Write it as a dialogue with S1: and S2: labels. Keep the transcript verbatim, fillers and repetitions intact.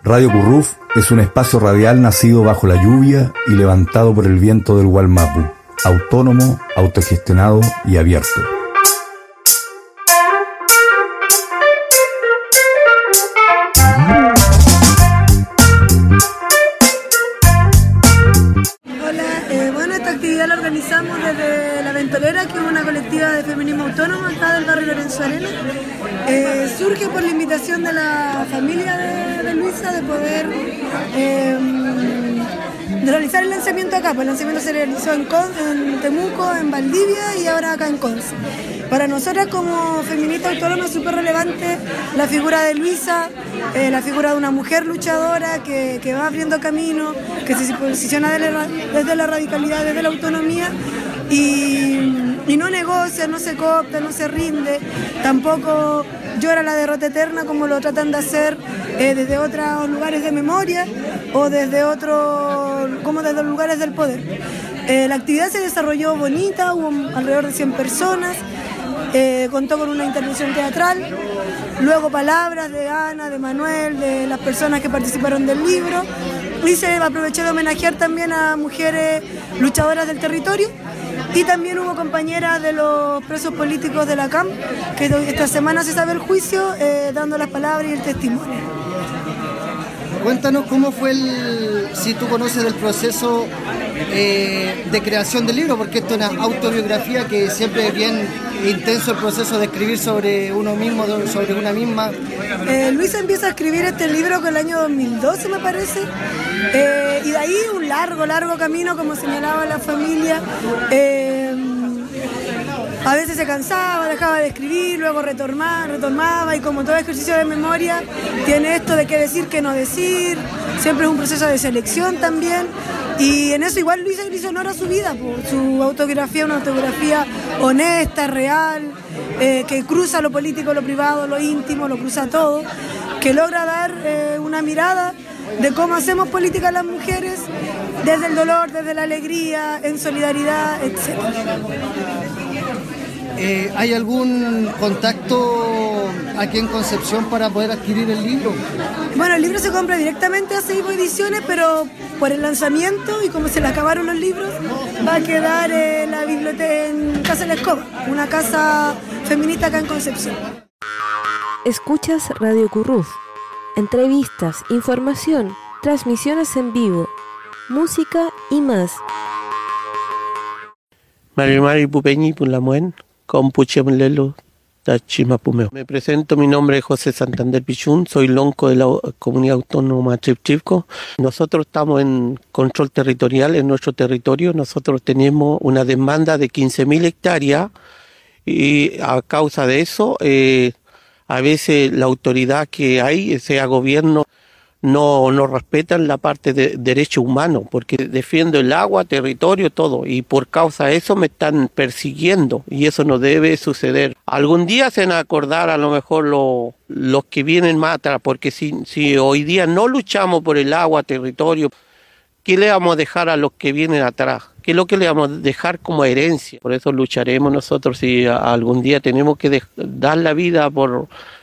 S1: Radio Curruf es un espacio radial nacido bajo la lluvia y levantado por el viento del Gualmapu, autónomo, autogestionado y abierto.
S2: Hola, eh, bueno, esta actividad la organizamos desde La Ventolera, que es una colectiva de feminismo autónomo acá del barrio Lorenzo Arena. Eh, surge por la invitación de la familia de, de Luisa de poder eh, de realizar el lanzamiento acá. Pues el lanzamiento se realizó en, Con, en Temuco, en Valdivia y ahora acá en Conce. Para nosotras como feministas autónomas es súper relevante la figura de Luisa, eh, la figura de una mujer luchadora que, que va abriendo camino, que se posiciona desde la, desde la radicalidad, desde la autonomía y, y no negocia, no se coopta, no se rinde, tampoco llora la derrota eterna como lo tratan de hacer eh, desde otros lugares de memoria o desde otros, como desde los lugares del poder. Eh, la actividad se desarrolló bonita, hubo alrededor de cien personas. Eh, contó con una intervención teatral, luego palabras de Ana, de Manuel, de las personas que participaron del libro, y se aprovechó de homenajear también a mujeres luchadoras del territorio, y también hubo compañeras de los presos políticos de la C A M, que esta semana se sabe el juicio, eh, dando las palabras y el testimonio.
S3: Cuéntanos cómo fue el, si tú conoces del proceso eh, de creación del libro, porque esto es una autobiografía que siempre es bien intenso el proceso de escribir sobre uno mismo, sobre una misma.
S2: Eh, Luisa empieza a escribir este libro con el año dos mil doce, me parece, eh, y de ahí un largo, largo camino, como señalaba la familia. Eh, A veces se cansaba, dejaba de escribir, luego retomaba, retomaba y como todo ejercicio de memoria tiene esto de qué decir, qué no decir, siempre es un proceso de selección también y en eso igual Luisa hizo honor a su vida, por su autobiografía, una autobiografía honesta, real, eh, que cruza lo político, lo privado, lo íntimo, lo cruza todo, que logra dar eh, una mirada de cómo hacemos política las mujeres desde el dolor, desde la alegría, en solidaridad, etcétera.
S3: Eh, ¿Hay algún contacto aquí en Concepción para poder adquirir el libro?
S2: Bueno, el libro se compra directamente a Seibo Ediciones, pero por el lanzamiento y como se le acabaron los libros, va a quedar en la biblioteca en Casa La Escoba, una casa feminista acá en Concepción.
S4: Escuchas Radio Curruf. Entrevistas, información, transmisiones en vivo, música y más.
S5: Mari Mari Pupeñi Pulamuen. Me presento, mi nombre es José Santander Pichún, soy lonco de la Comunidad Autónoma Chipchipco. Nosotros estamos en control territorial en nuestro territorio, nosotros tenemos una demanda de quince mil hectáreas y a causa de eso, eh, a veces la autoridad que hay, sea gobierno, no, no respetan la parte de derechos humanos, porque defiendo el agua, territorio, todo, y por causa de eso me están persiguiendo, y eso no debe suceder. Algún día se van a acordar a lo mejor lo, los que vienen más atrás, porque si, si hoy día no luchamos por el agua, territorio, ¿qué le vamos a dejar a los que vienen atrás? ¿Qué es lo que le vamos a dejar como herencia? Por eso lucharemos nosotros si algún día tenemos que de, dar la vida por